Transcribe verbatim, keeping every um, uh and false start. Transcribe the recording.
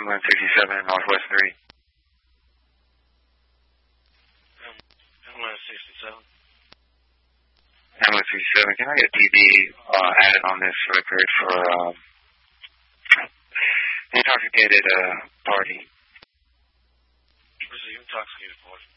Ambulance sixty-seven, Northwest three. Ambulance sixty-seven. Ambulance sixty-seven, can I get P B uh, added on this record for um, intoxicated uh, party? Where's the intoxicated party?